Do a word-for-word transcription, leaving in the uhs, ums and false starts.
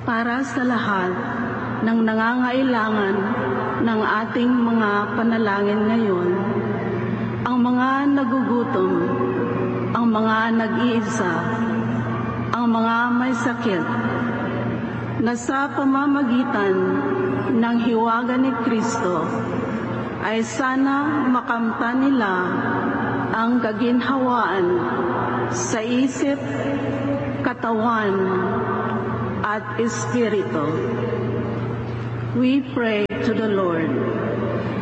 para sa lahat ng nangangailangan ng ating mga panalangin ngayon, ang mga nagugutom, ang mga nag-iisa, ang mga may sakit, na sa pamamagitan ng hiwaga ni Kristo ay sana makamtan nila ang kaginhawaan sa isip, katawan, at espiritu. We pray to the Lord.